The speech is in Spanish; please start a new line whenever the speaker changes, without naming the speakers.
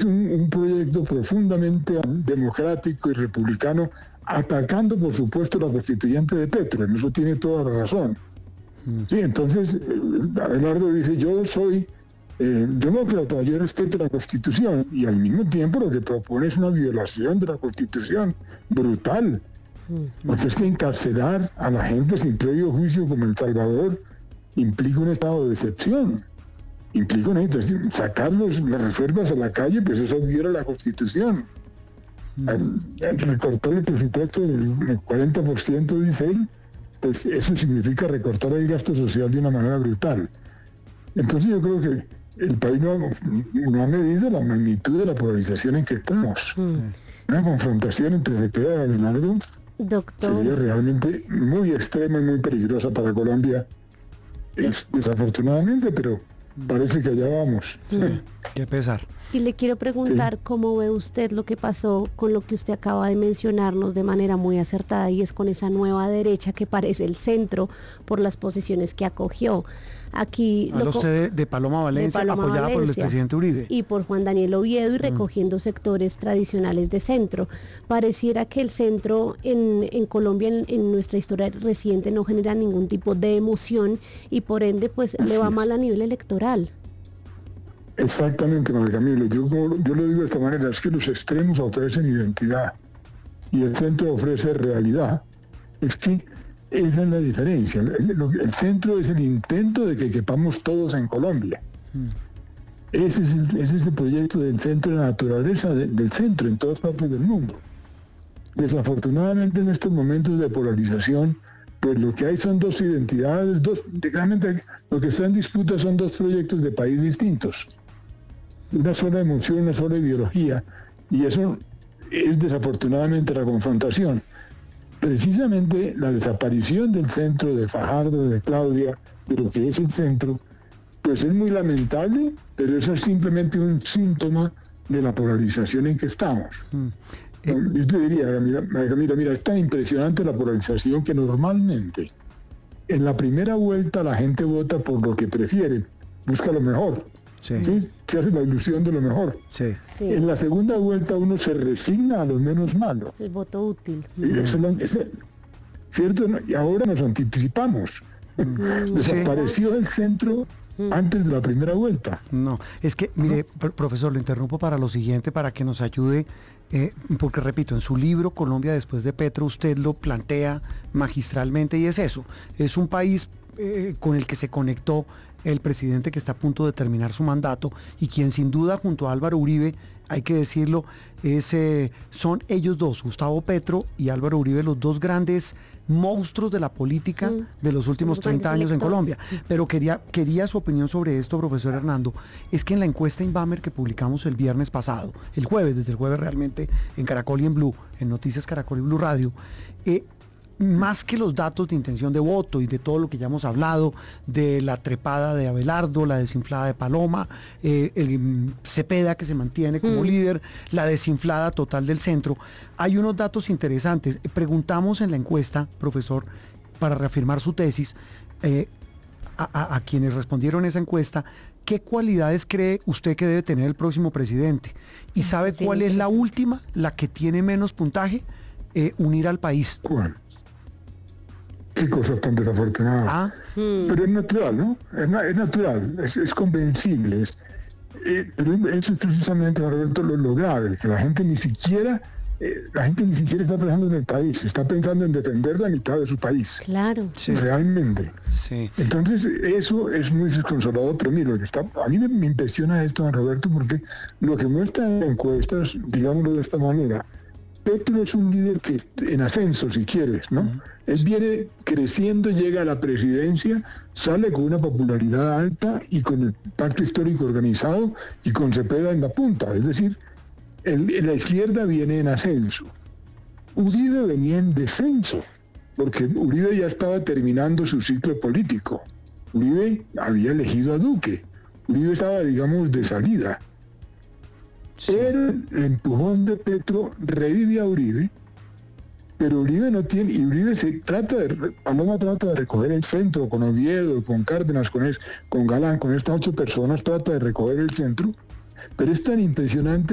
un proyecto profundamente democrático y republicano, atacando, por supuesto, la constituyente de Petro. En eso tiene toda la razón. Sí, entonces, Abelardo dice, yo soy demócrata, yo respeto la Constitución, y al mismo tiempo lo que propone es una violación de la Constitución brutal. Porque es que encarcelar a la gente sin previo juicio como El Salvador implica un estado de excepción. Implica sacar las reservas a la calle, pues eso viola la Constitución. Recortar el presupuesto del 40%, dice él, pues eso significa recortar el gasto social de una manera brutal. Entonces yo creo que el país no ha medido la magnitud de la polarización en que estamos. Una confrontación entre Cepeda y Abelardo sería realmente muy extrema y muy peligrosa para Colombia. Desafortunadamente, pero parece que allá vamos.
Qué pesar.
Y le quiero preguntar cómo ve usted lo que pasó con lo que usted acaba de mencionarnos de manera muy acertada, y es con esa nueva derecha que parece el centro por las posiciones que acogió. Aquí
habla usted de Paloma Valencia, apoyada por el expresidente Uribe.
Y por Juan Daniel Oviedo, y recogiendo sectores tradicionales de centro. Pareciera que el centro en Colombia, en nuestra historia reciente, no genera ningún tipo de emoción, y por ende pues le va mal a nivel electoral.
Exactamente, María Camilo. Yo lo digo de esta manera, es que los extremos ofrecen identidad y el centro ofrece realidad. Es que esa es la diferencia. El centro es el intento de que quepamos todos en Colombia. Ese es el proyecto del centro, la naturaleza del centro en todas partes del mundo. Desafortunadamente, en estos momentos de polarización, pues lo que hay son dos identidades, realmente lo que está en disputa son dos proyectos de país distintos. Una sola emoción, una sola ideología, y eso es desafortunadamente la confrontación. Precisamente la desaparición del centro, de Fajardo, de Claudia, de lo que es el centro, pues es muy lamentable, pero eso es simplemente un síntoma de la polarización en que estamos. Yo te diría, mira, es tan impresionante la polarización que normalmente en la primera vuelta la gente vota por lo que prefiere, busca lo mejor. ¿Sí? Se hace la ilusión de lo mejor. En la segunda vuelta uno se resigna a lo menos malo.
El voto útil.
¿Cierto? Y ahora nos anticipamos. Desapareció el centro antes de la primera vuelta.
No, es que, mire, profesor, lo interrumpo para lo siguiente, para que nos ayude, porque repito, en su libro Colombia después de Petro, usted lo plantea magistralmente, y es eso, es un país con el que se conectó el presidente que está a punto de terminar su mandato, y quien sin duda junto a Álvaro Uribe, hay que decirlo, son ellos dos, Gustavo Petro y Álvaro Uribe, los dos grandes monstruos de la política de los últimos 30 años en Colombia. Pero quería su opinión sobre esto, profesor Hernando. Es que en la encuesta Inbamer que publicamos el viernes pasado, el jueves, desde el jueves realmente, en Caracol y en Blue, en Noticias Caracol y Blue Radio, más que los datos de intención de voto y de todo lo que ya hemos hablado, de la trepada de Abelardo, la desinflada de Paloma, el Cepeda que se mantiene como líder, la desinflada total del centro, hay unos datos interesantes. Preguntamos en la encuesta, profesor, para reafirmar su tesis, a quienes respondieron esa encuesta, ¿qué cualidades cree usted que debe tener el próximo presidente? ¿Y sabe cuál es la última, la que tiene menos puntaje? Unir al país.
¿Cuál? Qué cosa tan desafortunada. Pero es natural, ¿no? Es natural, es convencible. Pero eso es precisamente, Roberto, lo grave, que la gente ni siquiera está pensando en el país, está pensando en defender la mitad de su país.
Claro.
Realmente.
Sí.
Entonces, eso es muy desconsolador, pero mira, a mí me impresiona esto, Roberto, porque lo que muestran en encuestas, digámoslo de esta manera, Petro es un líder que en ascenso, si quieres, ¿no? Él viene creciendo, llega a la presidencia, sale con una popularidad alta y con el pacto histórico organizado y con Cepeda en la punta. Es decir, la izquierda viene en ascenso. Uribe venía en descenso, porque Uribe ya estaba terminando su ciclo político. Uribe había elegido a Duque. Uribe estaba, digamos, de salida. Pero el empujón de Petro revive a Uribe, pero Uribe no tiene, y Uribe Paloma trata de recoger el centro con Oviedo, con Cárdenas, con Galán, con estas 8 personas, trata de recoger el centro, pero es tan impresionante